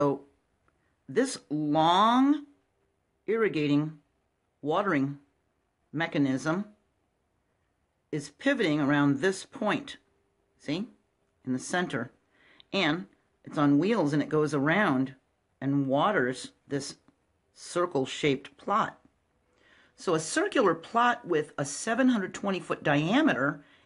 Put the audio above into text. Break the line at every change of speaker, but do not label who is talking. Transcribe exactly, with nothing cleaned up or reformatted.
So this long irrigating watering mechanism is pivoting around this point, see, in the center, and it's on wheels and it goes around and waters this circle-shaped plot. So a circular plot with a seven hundred twenty foot diameter